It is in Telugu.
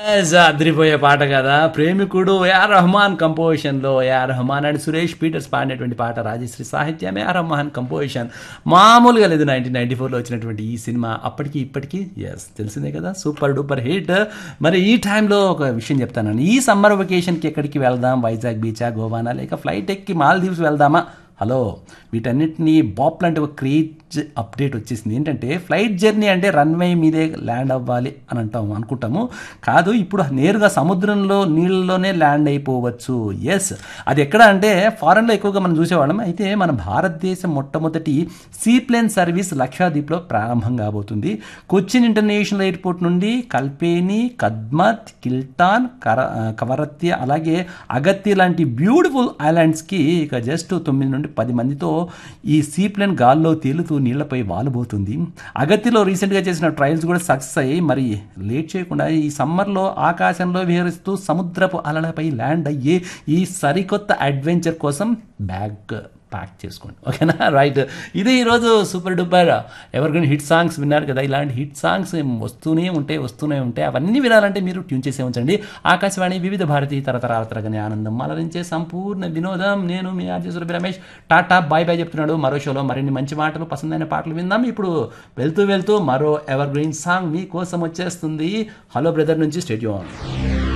అదిరిపోయే పాట కదా ప్రేమికుడు AR Rahman కంపోజిషన్లో AR Rahman and Suresh Peter's పాడినటువంటి పాట రాజశ్రీ సాహిత్యం ఏఆర్ రెహమాన్ కంపోజిషన్ మామూలుగా లేదు 1994లో వచ్చినటువంటి ఈ సినిమా అప్పటికి ఇప్పటికీ ఎస్ తెలిసిందే కదా సూపర్ డూపర్ హిట్ మరి ఈ టైంలో ఒక విషయం చెప్తానండి ఈ సమ్మర్ వెకేషన్కి ఎక్కడికి వెళ్దాం వైజాగ్ బీచా గోవానా లేక ఫ్లైట్ ఎక్కి మాల్దీవ్స్ వెళ్దామా హలో వీటన్నిటిని బాప్ లాంటి ఒక క్రేజ్ అప్డేట్ వచ్చేసింది ఏంటంటే ఫ్లైట్ జర్నీ అంటే రన్వే మీదే ల్యాండ్ అవ్వాలి అని అనుకుంటాము కాదు ఇప్పుడు నేరుగా సముద్రంలో నీళ్ళలోనే ల్యాండ్ అయిపోవచ్చు ఎస్ అది ఎక్కడ అంటే ఫారెన్లో ఎక్కువగా మనం చూసేవాళ్ళం అయితే మన భారతదేశం మొట్టమొదటి సీప్లేన్ సర్వీస్ లక్షద్వీప్లో ప్రారంభం కాబోతుంది కొచ్చిన్ ఇంటర్నేషనల్ ఎయిర్పోర్ట్ నుండి కల్పేని కద్మత్ కిల్టాన్ కవరత్తి అలాగే అగత్తి లాంటి బ్యూటిఫుల్ ఐలాండ్స్కి ఇక జస్ట్ 9 నుండి 10 మందితో ఈ సీప్లేన్ గాల్లో తేలుతూ నీళ్లపై వాలబోతుంది అగత్తిలో రీసెంట్గా చేసిన ట్రయల్స్ కూడా సక్సెస్ అయ్యి మరి లేట్ చేయకుండా ఈ సమ్మర్లో ఆకాశంలో విహరిస్తూ సముద్రపు అలలపై ల్యాండ్ అయ్యే ఈ సరికొత్త అడ్వెంచర్ కోసం బ్యాగ్ ప్యాక్ చేసుకోండి ఓకేనా రైట్ ఇది ఈరోజు సూపర్ డూపర్ ఎవరికైనా హిట్ సాంగ్స్ విన్నారు కదా ఇలాంటి హిట్ సాంగ్స్ వస్తూనే ఉంటాయి అవన్నీ వినాలంటే మీరు ట్యూన్ చేసే ఉంచండి ఆకాశవాణి వివిధ భారతి తరతరాల తరగని ఆనందం అలరించే సంపూర్ణ వినోదం నేను మీ RJ Surabhi Ramesh Tata bye bye చెప్తున్నాడు మరో షోలో మరిన్ని మంచి మాటలు పసందైన పాటలు విందాం ఇప్పుడు వెళ్తూ మరో ఎవర్ గ్రీన్ సాంగ్ మీ కోసం వచ్చేస్తుంది హలో బ్రదర్ నుంచి స్టేడియం